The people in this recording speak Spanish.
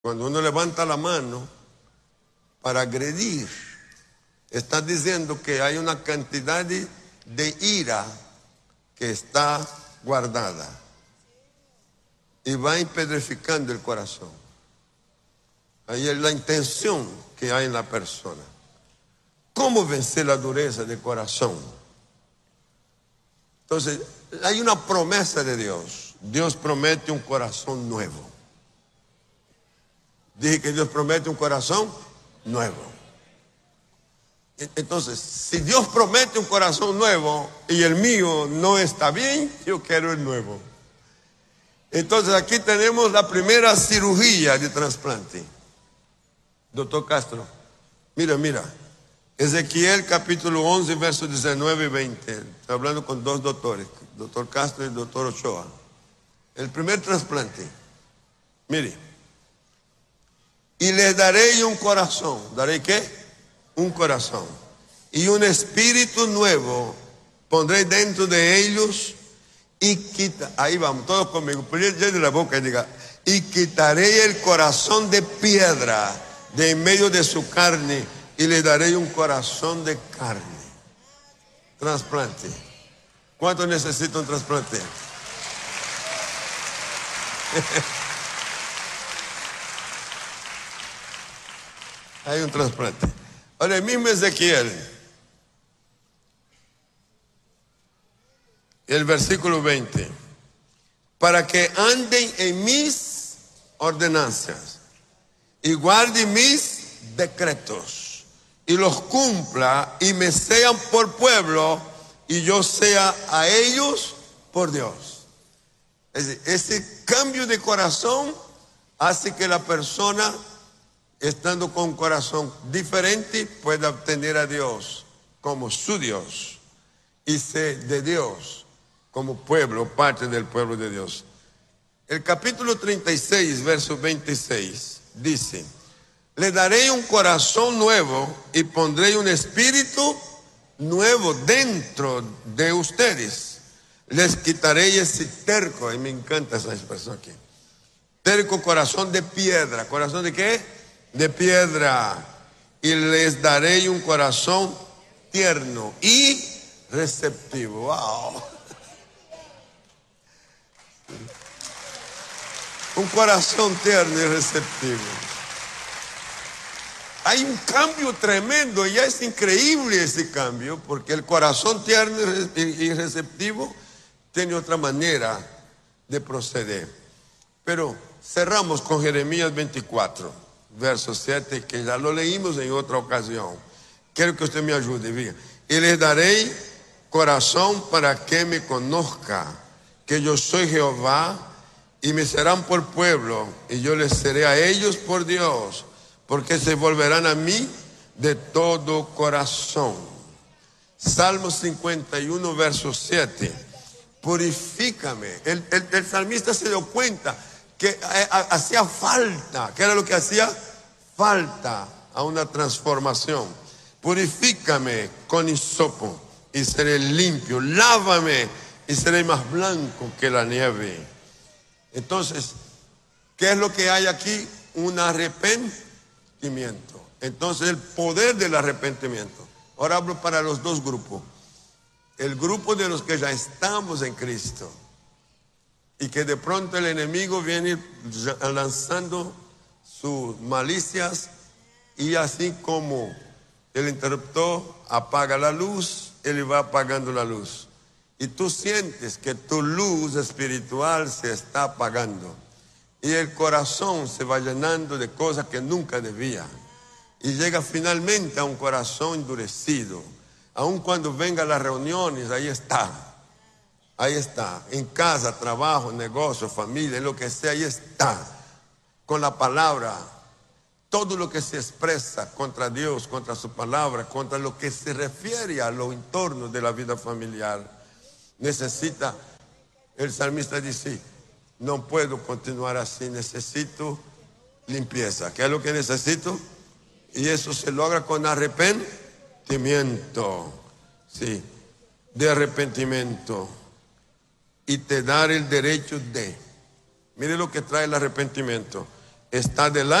Cuando uno levanta la mano para agredir, está diciendo que hay una cantidad de ira que está guardada y va impedrificando el corazón. Ahí es la intención que hay en la persona. ¿Cómo vencer la dureza del corazón? Entonces, hay una promesa de Dios. Dios promete un corazón nuevo. Dije que Dios promete un corazón nuevo. Entonces, si Dios promete un corazón nuevo y el mío no está bien, yo quiero el nuevo. Entonces, aquí tenemos la primera cirugía de trasplante. Doctor Castro, mira. Ezequiel capítulo 11, versos 19 y 20. Estoy hablando con dos doctores, doctor Castro y el doctor Ochoa. El primer trasplante. Mire. Y les daré un corazón. ¿Daré qué? Un corazón. Y un espíritu nuevo pondré dentro de ellos y ahí vamos, todos conmigo. Llene la boca y diga, y quitaré el corazón de piedra de en medio de su carne y le daré un corazón de carne. Trasplante. ¿Cuánto necesita un trasplante? Hay un trasplante. Ahora el mismo Ezequiel, el versículo 20, para que anden en mis ordenanzas y guarden mis decretos y los cumpla y me sean por pueblo y yo sea a ellos por Dios. Es decir, ese cambio de corazón hace que la persona, estando con un corazón diferente, pueda obtener a Dios como su Dios y ser de Dios como pueblo, parte del pueblo de Dios. El capítulo 36, verso 26, dice, le daré un corazón nuevo y pondré un espíritu nuevo dentro de ustedes. Les quitaré ese terco, y me encanta esa expresión aquí. Terco corazón de piedra. ¿Corazón de qué? De piedra. Y les daré un corazón tierno y receptivo. ¡Wow! Un corazón tierno y receptivo. Hay un cambio tremendo, y ya es increíble ese cambio, porque el corazón tierno y receptivo tiene otra manera de proceder. Pero cerramos con Jeremías 24, verso 7, que ya lo leímos en otra ocasión. Quiero que usted me ayude, diga. Y les daré corazón para que me conozca, que yo soy Jehová, y me serán por pueblo, y yo les seré a ellos por Dios, porque se volverán a mí de todo corazón. Salmo 51, verso 7. Purifícame. El salmista se dio cuenta que hacía falta. ¿Qué era lo que hacía falta? A una transformación. Purifícame con hisopo y seré limpio. Lávame y seré más blanco que la nieve. Entonces, ¿qué es lo que hay aquí? Un arrepentimiento. Entonces, el poder del arrepentimiento. Ahora hablo para los dos grupos. El grupo de los que ya estamos en Cristo y que de pronto el enemigo viene lanzando sus malicias, y así como el interruptor apaga la luz, él va apagando la luz. Y tú sientes que tu luz espiritual se está apagando. Y el corazón se va llenando de cosas que nunca debía. Y llega finalmente a un corazón endurecido. Aun cuando vengan las reuniones, ahí está. Ahí está. En casa, trabajo, negocio, familia, lo que sea, ahí está. Con la palabra. Todo lo que se expresa contra Dios, contra su palabra, contra lo que se refiere a lo entorno de la vida familiar. Necesita, el salmista dice, no puedo continuar así, necesito limpieza. ¿Qué es lo que necesito? Y eso se logra con arrepentimiento. Sí, de arrepentimiento. Y te daré el derecho de. Mire lo que trae el arrepentimiento. está delante